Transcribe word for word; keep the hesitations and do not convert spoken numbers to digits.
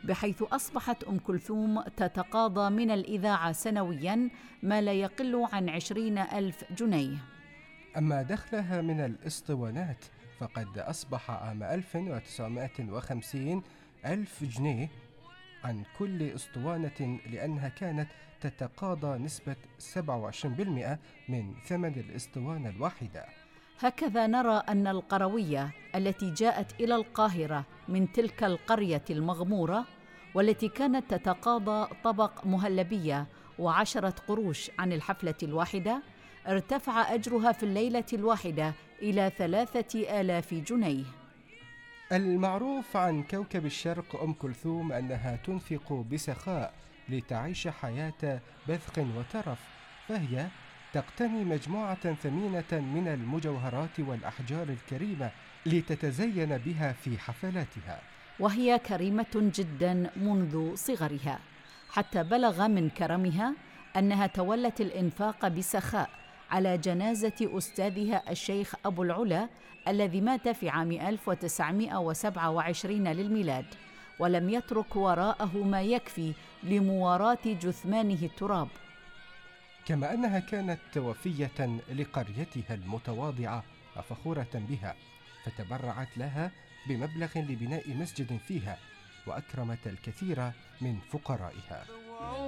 بحيث أصبحت أم كلثوم تتقاضى من الإذاعة سنوياً ما لا يقل عن عشرين ألف جنيه. أما دخلها من الإسطوانات فقد أصبح عام ألف وتسعمائة وخمسين ألف جنيه عن كل أسطوانة، لأنها كانت تتقاضى نسبة سبعة وعشرين بالمئة من ثمن الأسطوانة الواحدة. هكذا نرى أن القروية التي جاءت إلى القاهرة من تلك القرية المغمورة، والتي كانت تتقاضى طبق مهلبية وعشرة قروش عن الحفلة الواحدة، ارتفع أجرها في الليلة الواحدة إلى ثلاثة آلاف جنيه. المعروف عن كوكب الشرق أم كلثوم أنها تنفق بسخاء لتعيش حياة بذخ وترف، فهي تقتني مجموعة ثمينة من المجوهرات والأحجار الكريمة لتتزين بها في حفلاتها، وهي كريمة جدا منذ صغرها، حتى بلغ من كرمها أنها تولت الإنفاق بسخاء على جنازة أستاذها الشيخ أبو العلا الذي مات في عام ألف وتسعمائة وسبعة وعشرين للميلاد، ولم يترك وراءه ما يكفي لمواراة جثمانه التراب. كما أنها كانت وفية لقريتها المتواضعة وفخورة بها، فتبرعت لها بمبلغ لبناء مسجد فيها، وأكرمت الكثير من فقرائها.